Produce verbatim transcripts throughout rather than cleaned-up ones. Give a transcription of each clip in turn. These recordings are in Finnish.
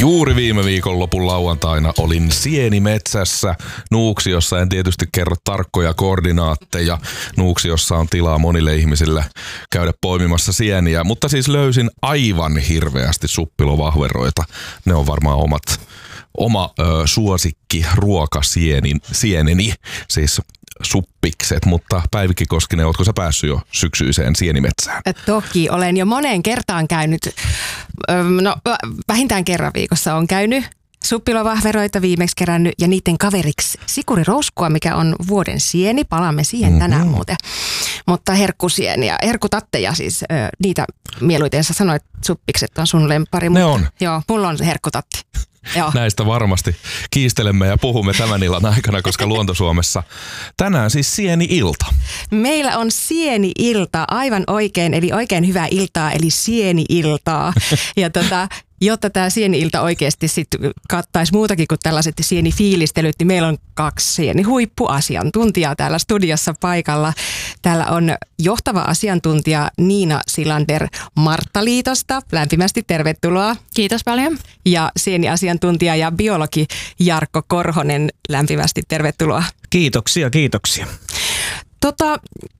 Juuri viime viikonlopun lauantaina olin sienimetsässä Nuuksiossa. En tietysti kerro tarkkoja koordinaatteja. Nuuksiossa on tilaa monille ihmisille käydä poimimassa sieniä, mutta siis löysin aivan hirveästi suppilovahveroita. Ne on varmaan omat, oma ö, suosikki ruokasieneni, sieneni, siis suppikset, mutta Päivikki Koskinen, ootko sä päässyt jo syksyiseen sienimetsään? Toki, olen jo moneen kertaan käynyt, no vähintään kerran viikossa on käynyt suppilovahveroita viimeksi kerännyt ja niiden kaveriksi sikurirouskua, mikä on vuoden sieni. Palaamme siihen tänään mm-hmm. muuten. Mutta herkkusieniä, herkkutatteja siis, niitä mieluiten sä sanoit, että suppikset on sun lempari. Ne on. Joo, mulla on se herkkutatti. Joo. Näistä varmasti kiistelemme ja puhumme tämän illan aikana, koska Luonto-Suomessa tänään siis sieni-ilta. Meillä on sieni-ilta aivan oikein, eli oikein hyvää iltaa, eli sieni-iltaa. Ja tota, jotta tämä sieni-ilta oikeasti sitten kattaisi muutakin kuin tällaiset sienifiilistelyt, niin meillä on kaksi sieni-huippuasiantuntijaa täällä studiossa paikalla. Täällä on johtava asiantuntija Niina Silander Marttaliitosta. Lämpimästi tervetuloa. Kiitos paljon. Ja sieniasiantuntija ja biologi Jarkko Korhonen. Lämpimästi tervetuloa. Kiitoksia, kiitoksia. Tota...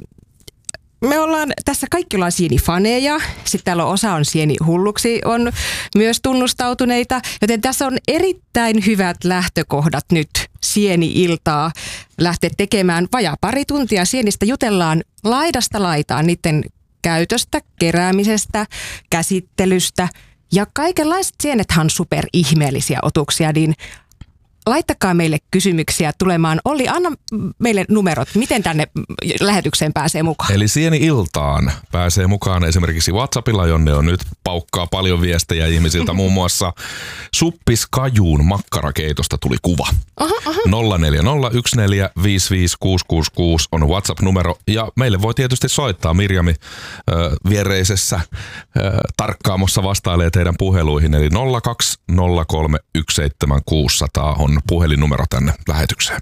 Me ollaan tässä kaikki ollaan sienifaneja, sitten täällä on osa on sienihulluksi, on myös tunnustautuneita, joten tässä on erittäin hyvät lähtökohdat nyt sieni-iltaa lähteä tekemään. Vajaa pari tuntia sienistä jutellaan laidasta laitaan niiden käytöstä, keräämisestä, käsittelystä ja kaikenlaiset sienethan super-ihmeellisiä otuksia, niin laittakaa meille kysymyksiä tulemaan. Olli, anna meille numerot, miten tänne lähetykseen pääsee mukaan. Eli sieni-iltaan pääsee mukaan esimerkiksi WhatsAppilla, jonne on nyt paukkaa paljon viestejä ihmisiltä. Muun muassa suppiskajuun makkarakeitosta tuli kuva. Aha, aha. nolla neljä nolla yksi neljä viisi viisi kuusi kuusi kuusi on WhatsApp-numero. Ja meille voi tietysti soittaa. Mirjami äh, viereisessä äh, tarkkaamossa vastailee teidän puheluihin. Eli nolla kaksi nolla kolme yksi seitsemän kuusi nolla nolla on puhelinnumero tänne lähetykseen.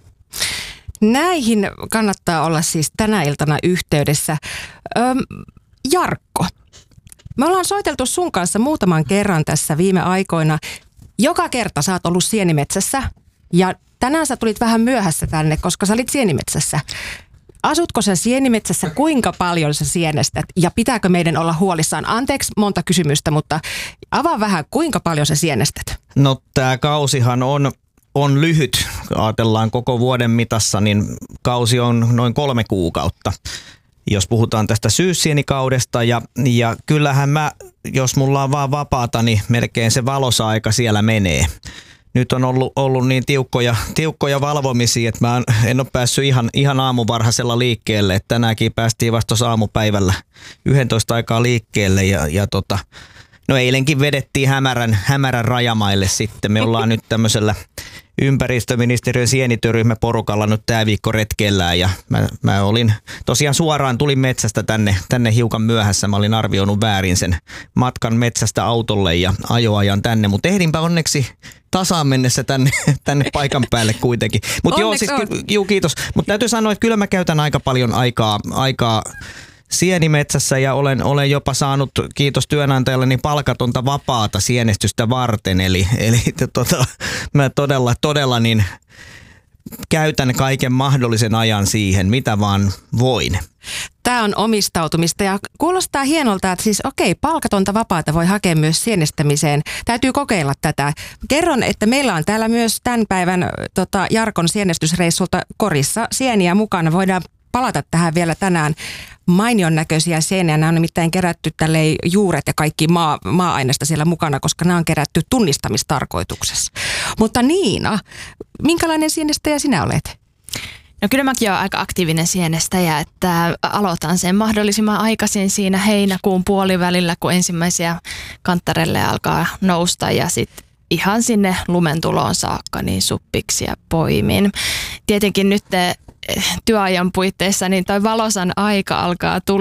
Näihin kannattaa olla siis tänä iltana yhteydessä. Öm, Jarkko, me ollaan soiteltu sun kanssa muutaman kerran tässä viime aikoina. Joka kerta sä oot ollut sienimetsässä ja tänään sä tulit vähän myöhässä tänne, koska sä olit sienimetsässä. Asutko sä sienimetsässä, kuinka paljon sä sienestät ja pitääkö meidän olla huolissaan? Anteeksi monta kysymystä, mutta avaa vähän, kuinka paljon sä sienestät? No tää kausihan on, on lyhyt. Ajatellaan koko vuoden mitassa, niin kausi on noin kolme kuukautta. Jos puhutaan tästä syyssienikaudesta ja, ja kyllähän mä, jos mulla on vaan vapaata, niin melkein se valosa-aika siellä menee. Nyt on ollut, ollut niin tiukkoja, tiukkoja valvomisia, että mä en ole päässyt ihan, ihan aamuvarhaisella liikkeelle. Että tänäänkin päästiin vasta tuossa aamupäivällä yksitoista aikaa liikkeelle ja, ja tota, no eilenkin vedettiin hämärän, hämärän rajamaille sitten. Me ollaan nyt tämmöisellä ympäristöministeriön sienityöryhmäporukalla nyt tämä viikko retkellään ja mä, mä olin tosiaan suoraan tulin metsästä tänne, tänne hiukan myöhässä. Mä olin arvioinut väärin sen matkan metsästä autolle ja ajoajan tänne, mutta ehdinpä onneksi tasaan mennessä tänne, tänne paikan päälle kuitenkin. Mutta joo, siis, juu, kiitos. Mutta täytyy sanoa, että kyllä mä käytän aika paljon aikaa, aikaa sienimetsässä ja olen, olen jopa saanut, kiitos työnantajalle, niin palkatonta vapaata sienestystä varten. Eli, eli tota, mä todella, todella niin käytän kaiken mahdollisen ajan siihen, mitä vaan voin. Tämä on omistautumista ja kuulostaa hienolta, että siis okei, palkatonta vapaata voi hakea myös sienestämiseen. Täytyy kokeilla tätä. Kerron, että meillä on täällä myös tämän päivän tota, Jarkon sienestysreissulta korissa sieniä mukana. Voidaan palata tähän vielä tänään. Mainion näköisiä sieniä. Nämä on nimittäin kerätty tälleen juuret ja kaikki maa, maa-aineista siellä mukana, koska nämä on kerätty tunnistamistarkoituksessa. Mutta Niina, minkälainen sienestäjä sinä olet? No kyllä mäkin olen aika aktiivinen sienestäjä, että aloitan sen mahdollisimman aikaisin siinä heinäkuun puolivälillä, kun ensimmäisiä kanttarelle alkaa nousta ja sitten ihan sinne lumentuloon saakka niin suppiksia poimin. Tietenkin nyt työajan puitteissa niin toi valosan aika alkaa tulla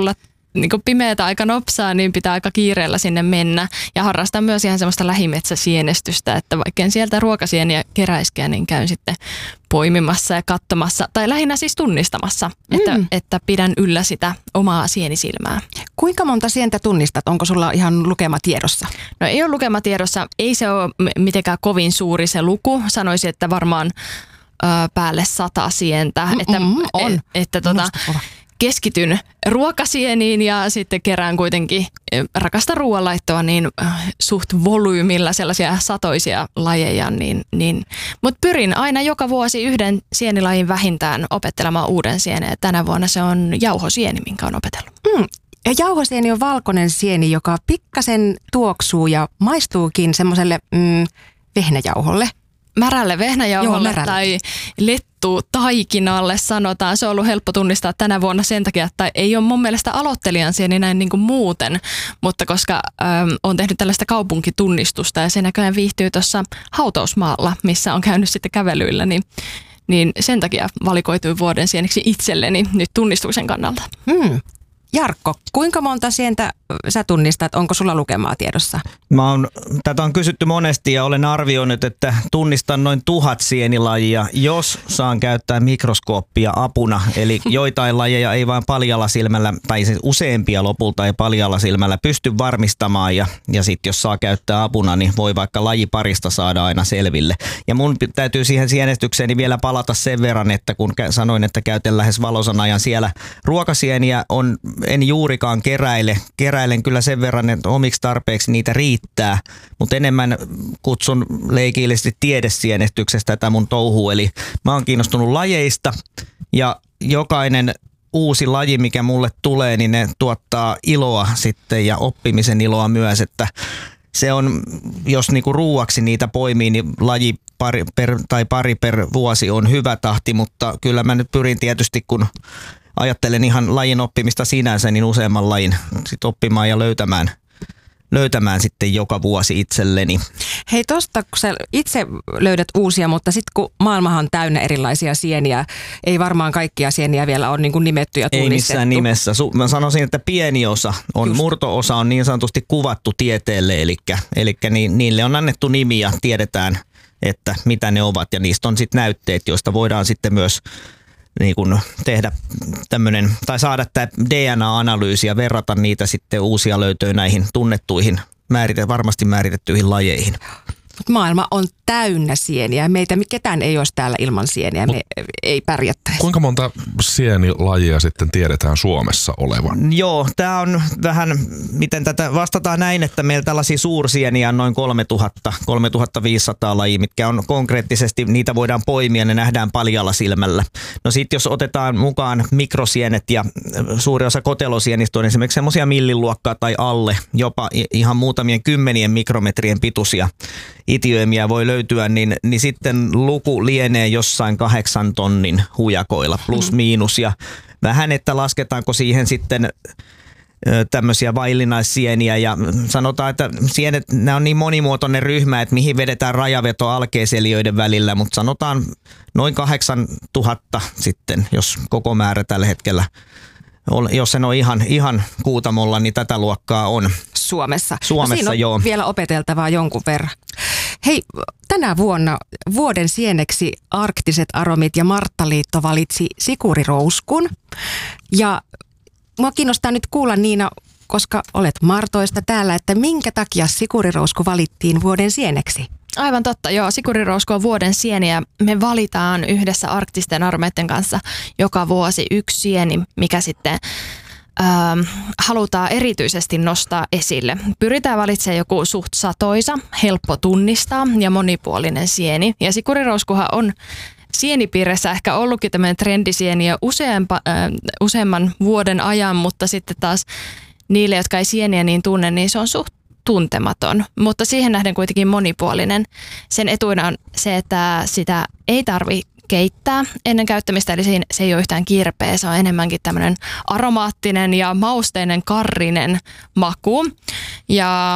niin kuin pimeätä aika nopsaa, niin pitää aika kiireellä sinne mennä. Ja harrastan myös ihan semmoista lähimetsäsienestystä, että vaikka en sieltä ruokasieniä keräiskään, niin käyn sitten poimimassa ja katsomassa, tai lähinnä siis tunnistamassa, mm. että, että pidän yllä sitä omaa sienisilmää. Kuinka monta sientä tunnistat? Onko sulla ihan lukema tiedossa? No ei ole lukema tiedossa, ei se ole mitenkään kovin suuri se luku. Sanoisin, että varmaan ö, päälle sata sientä. Mm-mm, että on. Et, että tota, keskityn ruokasieniin ja sitten kerään kuitenkin rakasta ruoanlaittoa niin suht volyymilla sellaisia satoisia lajeja. Niin, niin. Mutta pyrin aina joka vuosi yhden sienilajin vähintään opettelemaan uuden sienen. Tänä vuonna se on jauhosieni, minkä on opetellut. Mm. Ja jauhosieni on valkoinen sieni, joka pikkasen tuoksuu ja maistuukin semmoiselle mm, vehnäjauholle. Märälle vehnäjauholle Joo, märälle. Tai lettu taikinalle sanotaan. Se on ollut helppo tunnistaa tänä vuonna sen takia, että ei ole mun mielestä aloittelijan sieni näin niin kuin muuten, mutta koska äm, on tehnyt tällaista kaupunkitunnistusta ja se näköjään viihtyy tuossa hautausmaalla, missä on käynyt sitten kävelyillä, niin, niin sen takia valikoitui vuoden sieniksi itselleni nyt tunnistuksen kannalta. Hmm. Jarkko, kuinka monta sientä sä tunnistat? Onko sulla lukemaa tiedossa? Mä oon, tätä on kysytty monesti ja olen arvioinut, että tunnistan noin tuhat sienilajia, jos saan käyttää mikroskooppia apuna. Eli joitain lajeja ei vain paljalla silmällä, tai siis useampia lopulta ei paljalla silmällä pysty varmistamaan. Ja, ja sitten jos saa käyttää apuna, niin voi vaikka lajiparista saada aina selville. Ja mun täytyy siihen sienestykseeni vielä palata sen verran, että kun sanoin, että käytän lähes valosan ajan siellä ruokasieniä, on, en juurikaan keräile. Keräilen kyllä sen verran, että omiksi tarpeeksi niitä riittää, mutta enemmän kutsun leikillisesti tiedesienestyksestä tätä mun touhua. Eli mä oon kiinnostunut lajeista ja jokainen uusi laji, mikä mulle tulee, niin ne tuottaa iloa sitten ja oppimisen iloa myös, että se on, jos niinku ruuaksi niitä poimii, niin laji pari per, tai pari per vuosi on hyvä tahti, mutta kyllä mä nyt pyrin tietysti, kun ajattelen ihan lajin oppimista sinänsä, niin useamman lajin sit oppimaan ja löytämään, löytämään sitten joka vuosi itselleni. Hei tosta, kun sä itse löydät uusia, mutta sitten kun maailmahan on täynnä erilaisia sieniä, ei varmaan kaikkia sieniä vielä ole niin kuin nimetty ja tunnistettu. Ei missään nimessä. Mä sanoisin, että pieni osa, on Just. murto-osa on niin sanotusti kuvattu tieteelle, eli, eli niille on annettu nimi ja tiedetään, että mitä ne ovat ja niistä on sitten näytteet, joista voidaan sitten myös niin kun tehdä tämmöinen, tai saada tämä D N A-analyysi ja verrata niitä sitten uusia löytöjä näihin tunnettuihin, määrite, varmasti määritettyihin lajeihin. Maailma on täynnä sieniä. Meitä ketään ei olisi täällä ilman sieniä. Me Mut, ei pärjättäisi. Kuinka monta sienilajia sitten tiedetään Suomessa olevan? Joo, tämä on vähän, miten tätä vastataan näin, että meillä tällaisia suursieniä on noin kolmetuhatta, kolmetuhattaviisisataa lajia, mitkä on konkreettisesti, niitä voidaan poimia, ne nähdään paljalla silmällä. No sitten jos otetaan mukaan mikrosienet ja suuri osa kotelosienistä on esimerkiksi semmoisia milliluokkaa tai alle, jopa ihan muutamien kymmenien mikrometrien pituisia itiöimiä voi löytyä, niin, niin sitten luku lienee jossain kahdeksan tonnin hujakoilla plus miinus. Ja vähän, että lasketaanko siihen sitten ö, tämmöisiä vaillinaissieniä ja sanotaan, että sienet, nämä on niin monimuotoinen ryhmä, että mihin vedetään rajaveto alkeiseliöiden välillä, mutta sanotaan noin kahdeksan tuhatta sitten, jos koko määrä tällä hetkellä, jos sen on ihan, ihan kuutamolla, niin tätä luokkaa on. Suomessa. Suomessa, no siinä on joo. vielä opeteltavaa jonkun verran. Hei, tänä vuonna vuoden sieneksi Arktiset aromit ja Marttaliitto valitsi sikurirouskun. Ja mua kiinnostaa nyt kuulla, Niina, koska olet Martoista täällä, että minkä takia sikurirousku valittiin vuoden sieneksi? Aivan totta, joo. Sikurirousku on vuoden sieniä. Me valitaan yhdessä Arktisten aromeiden kanssa joka vuosi yksi sieni, mikä sitten Ähm, halutaan erityisesti nostaa esille. Pyritään valitsemaan joku suht satoisa, helppo tunnistaa ja monipuolinen sieni. Ja sikurirouskuhan on sienipiirissä ehkä ollutkin tämmöinen trendisieni jo useampa, äh, useamman vuoden ajan, mutta sitten taas niille, jotka ei sieniä niin tunne, niin se on suht tuntematon, mutta siihen nähden kuitenkin monipuolinen. Sen etuina on se, että sitä ei tarvitse keittää ennen käyttämistä, eli se ei ole yhtään kirpeä, se on enemmänkin tämmöinen aromaattinen ja mausteinen karrinen maku. Ja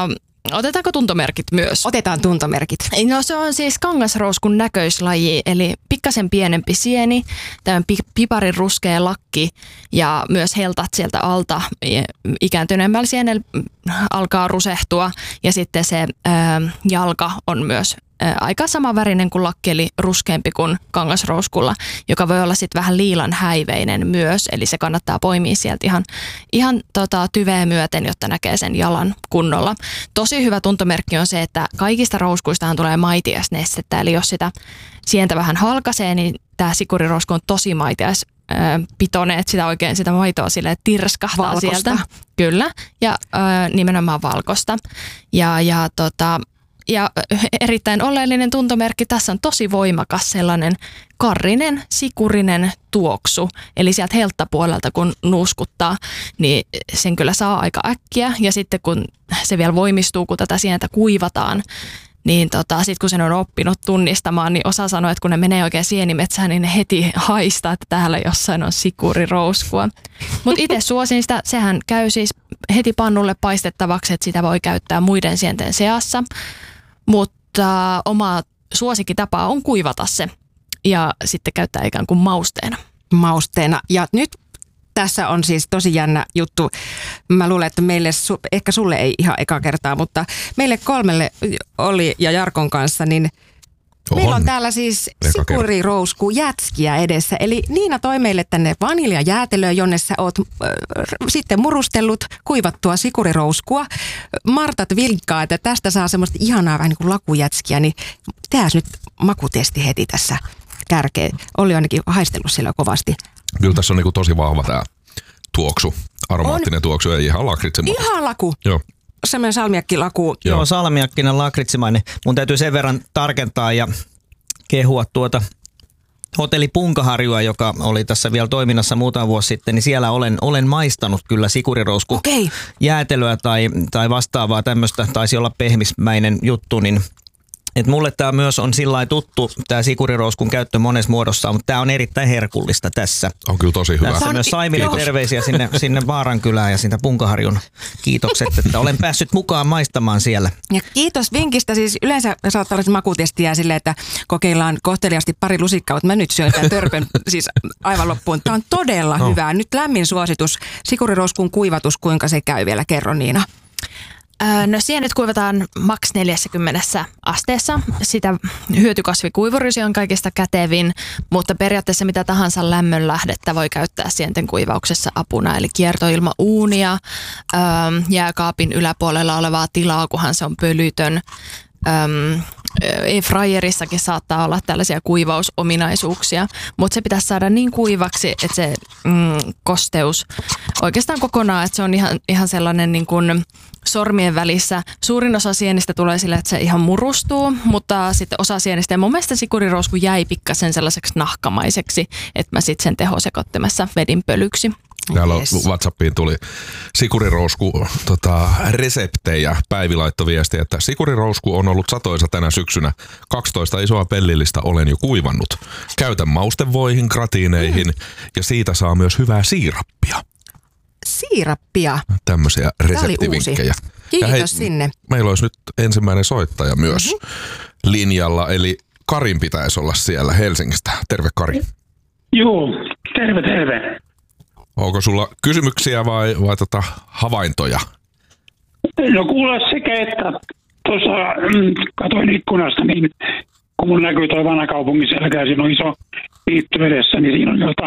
Otetaanko tuntomerkit myös? Otetaan tuntomerkit. No se on siis kangasrouskun näköislaji, eli pikkasen pienempi sieni, tämän piparin ruskea lakki ja myös heltat sieltä alta ikääntyneemmällä sienellä alkaa rusehtua ja sitten se ää, jalka on myös ää, aika samanvärinen kuin lakki, eli ruskeampi kuin kangasrouskulla, joka voi olla sitten vähän liilan häiveinen myös, eli se kannattaa poimia sieltä ihan, ihan tota, tyveä myöten, jotta näkee sen jalan kunnolla. Tosi hyvä tuntomerkki on se, että kaikista rouskuistahan tulee maitiaisnestettä, eli jos sitä sientä vähän halkaisee, niin tämä sikurirousku on tosi maitiais pitoinen, että sitä oikein sitä maitoa sille tirskahtaa valkosta. Sieltä. Kyllä, ja ö, nimenomaan valkosta. Ja, ja, tota, ja erittäin oleellinen tuntomerkki, tässä on tosi voimakas sellainen karrinen, sikurinen tuoksu. Eli sieltä helttapuolelta kun nuuskuttaa, niin sen kyllä saa aika äkkiä. Ja sitten kun se vielä voimistuu, kun tätä sientä kuivataan, niin tota, sitten kun sen on oppinut tunnistamaan, niin osa sanoo, että kun ne menee oikein sienimetsään, niin ne heti haistaa, että täällä jossain on sikurirouskua. Mutta itse suosin sitä, sehän käy siis heti pannulle paistettavaksi, että sitä voi käyttää muiden sienten seassa. Mutta oma suosikkitapa on kuivata se ja sitten käyttää ikään kuin mausteena. Mausteena. Ja nyt tässä on siis tosi jännä juttu. Mä luulen, että meille, ehkä sulle ei ihan eka kertaa, mutta meille kolmelle oli ja Jarkon kanssa, niin Oho. meillä on täällä siis sikurirousku jätskiä edessä. Eli Niina toi meille tänne vaniljajäätelöä, jonne sä oot äh, sitten murustellut kuivattua sikurirouskua. Martat vinkkaa, että tästä saa semmoista ihanaa vähän niin kuin lakujätskiä, niin tehdään nyt makutesti heti tässä kärkeen. Oli ainakin haistellut siellä kovasti. Kyllä tässä on niinku tosi vahva tämä tuoksu, aromaattinen on. Tuoksu, ei ihan lakritsimainen. Ihan laku. Joo. Semmoinen salmiakkilaku. Joo, Joo salmiakkinen lakritsimainen. Mun täytyy sen verran tarkentaa ja kehua tuota hotelli Punkaharjua, joka oli tässä vielä toiminnassa muutama vuosi sitten, niin siellä olen, olen maistanut kyllä sikurirousku okay. jäätelöä tai, tai vastaavaa tämmöistä, taisi olla pehmismäinen juttu, niin et mulle tämä myös on sillä tuttu, tämä sikurirouskun käyttö monessa muodossa, mutta tämä on erittäin herkullista tässä. On kyllä tosi hyvä. Tässä myös Saimille terveisiä sinne, sinne Vaarankylään ja siitä Punkaharjun kiitokset, että olen päässyt mukaan maistamaan siellä. Ja kiitos vinkistä. Siis yleensä saattaa olla makutestiä silleen, että kokeillaan kohteliaasti pari lusikkaa, mutta mä nyt syön tämän törpön siis aivan loppuun. Tämä on todella no. hyvä. Nyt lämmin suositus. Sikurirouskun kuivatus, kuinka se käy vielä? Kerro Niina. No sienet kuivataan maks neljäkymmentä asteessa. Sitä hyötykasvikuivurysi on kaikista kätevin, mutta periaatteessa mitä tahansa lämmönlähdettä voi käyttää sienten kuivauksessa apuna. Eli kiertoilmauunia, jääkaapin yläpuolella olevaa tilaa, kunhan se on pölytön. Airfryerissakin saattaa olla tällaisia kuivausominaisuuksia, mutta se pitäisi saada niin kuivaksi, että se mm, kosteus oikeastaan kokonaan, että se on ihan, ihan sellainen niin kuin sormien välissä. Suurin osa sienistä tulee sille, että se ihan murustuu, mutta sitten osa sienistä, ja mun mielestä sikurirousku jäi pikkasen sellaiseksi nahkamaiseksi, että mä sitten sen tehosekoittimessa vedin pölyksi. Täällä yes. WhatsAppiin tuli sikurirousku tota, reseptejä. Päivi laittoi viestiä, että sikurirousku on ollut satoisa tänä syksynä. kaksitoista isoa pellillistä olen jo kuivannut. Käytän maustevoihin, gratiineihin mm. ja siitä saa myös hyvää siirappia. Siirappia? Tämmöisiä reseptivinkkejä. Kiitos hei, sinne. Meillä olisi nyt ensimmäinen soittaja myös mm-hmm. linjalla, eli Karin pitäisi olla siellä Helsingistä. Terve Kari. Joo, terve terve. Onko sulla kysymyksiä vai, vai tota havaintoja? No kuule sekä, että tuossa mm, katoin ikkunasta, niin kun mun näkyy toi vanha kaupungin selkä ja siinä on iso piitty edessä, niin siinä on jota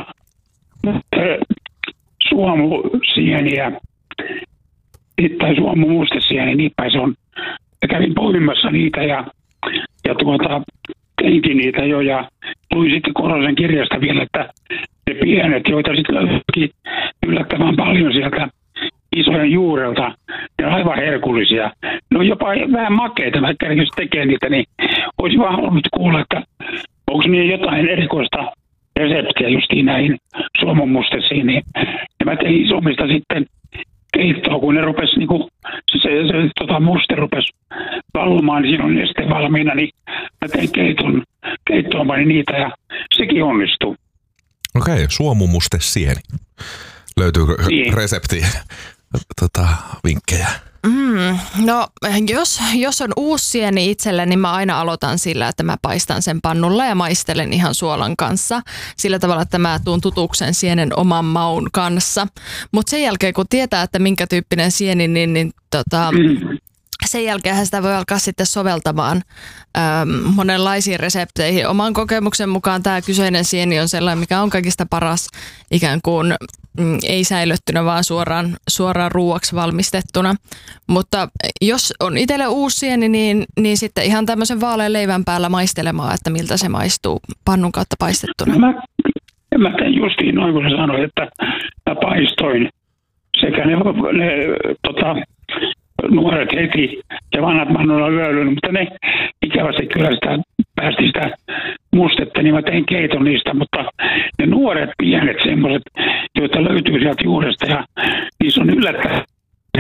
suomusieniä tai suomumustesieniä, niin päin se on. Ja kävin poimimassa niitä ja, ja tuota, teinkin niitä jo ja luin sitten Korosen kirjasta vielä, että ne pienet, joita sitten löytyikin yllättävän paljon sieltä isojen juurelta, ne on aivan herkullisia. Ne on jopa vähän makeita, vaikka jos tekee niitä, niin olisi vaan halunnut kuulla, että onko niin jotain erikoista reseptiä justiin näihin suomumustesiin. Niin, ja mä tein isomista sitten keittoa, kun ne rupesi, niin kun se, se, se tota muste rupesi valumaan, niin siinä on neste valmiina, niin mä tein keiton, keittoon panin niitä ja sekin onnistuu. Okei, suomumuste sieni. Löytyykö niin. resepti tota, vinkkejä? Mm, no jos, jos on uusi sieni itselle, niin mä aina aloitan sillä, että mä paistan sen pannulla ja maistelen ihan suolan kanssa. Sillä tavalla, että mä tuun tutuksen sienen oman maun kanssa. Mutta sen jälkeen, kun tietää, että minkä tyyppinen sieni, niin, niin tota, sen jälkeen sitä voi alkaa sitten soveltamaan äm, monenlaisiin resepteihin. Oman kokemuksen mukaan tämä kyseinen sieni on sellainen, mikä on kaikista paras ikään kuin mm, ei säilöttynä, vaan suoraan, suoraan ruuaksi valmistettuna. Mutta jos on itselle uusi sieni, niin, niin sitten ihan tämmöisen vaalean leivän päällä maistelemaan, että miltä se maistuu pannun kautta paistettuna. Mä, mä tein justiin noin, kun sä sanoit, että mä paistoin sekä ne, ne tota, nuoret heti ja vanhat mannulla yölyyn, mutta ne ikävästi kyllä sitä päästi sitä mustetta, niin mä tein keiton niistä, mutta ne nuoret pienet semmoiset, joita löytyy sieltä juuresta ja niissä on yllättäen ne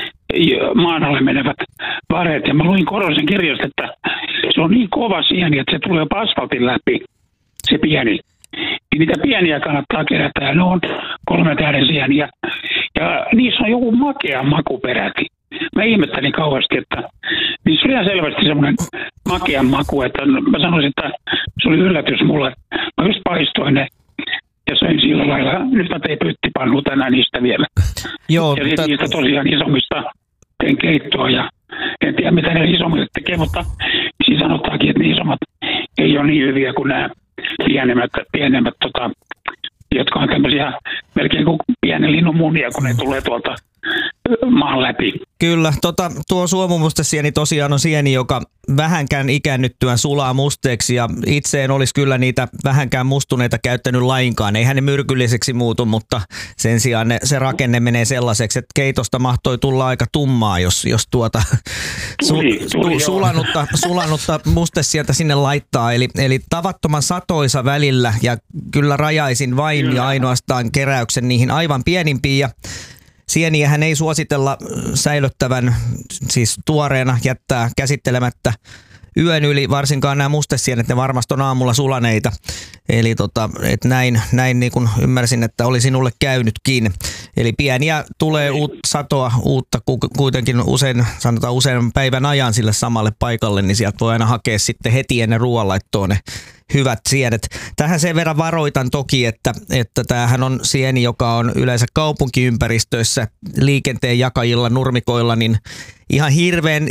maan alle menevät varet. Ja mä luin Korosen kirjasta, että se on niin kova sieni, että se tulee jopa asfaltin läpi, se pieni. Ja niitä pieniä kannattaa kerätä ja ne on kolme tähden sieniä. Ja niissä on joku makea maku peräti. Mä ihmettelin kauheasti, että niissä oli ihan selvästi semmoinen makean maku, että mä sanoisin, että se oli yllätys mulle. Mä just paistoin ne ja söin sillä lailla. Nyt mä tein pyttipannu tänään niistä vielä. Joo, ja t- niistä tosiaan isommista tein keittoa ja en tiedä mitä ne isommille tekee, mutta siis sanotaankin, että ne isommat ei ole niin hyviä kuin nämä pienemmät, pienemmät tota, jotka on tämmöisiä melkein kuin pienen linnun munia, kun ne tulee tuolta maan läpi. Kyllä, tota, tuo suomumustesieni tosiaan on sieni, joka vähänkään ikäännyttyään sulaa musteeksi ja itse en olisi kyllä niitä vähänkään mustuneita käyttänyt lainkaan. Eihän ne myrkylliseksi muutu, mutta sen sijaan ne, se rakenne menee sellaiseksi, että keitosta mahtoi tulla aika tummaa, jos, jos tuota su, tuli, tuli, su, sulanutta, sulanutta mustesieltä sinne laittaa. Eli, eli tavattoman satoisa välillä ja kyllä rajaisin vain kyllä. ja ainoastaan keräyksen niihin aivan pienimpiin ja sieniähän ei suositella säilöttävän, siis tuoreena jättää käsittelemättä yön yli, varsinkaan nämä mustesienet, ne varmasti on aamulla sulaneita. Eli tota, et näin, näin niin kuin ymmärsin, että oli sinulle käynytkin. Eli pieniä tulee uut, satoa uutta kuitenkin usein, sanotaan usein päivän ajan sille samalle paikalle, niin sieltä voi aina hakea sitten heti ennen ruoanlaittoa ne hyvät sienet. Tähän sen verran varoitan toki, että, että tämähän on sieni, joka on yleensä kaupunkiympäristöissä liikenteen jakajilla, nurmikoilla, niin ihan hirveän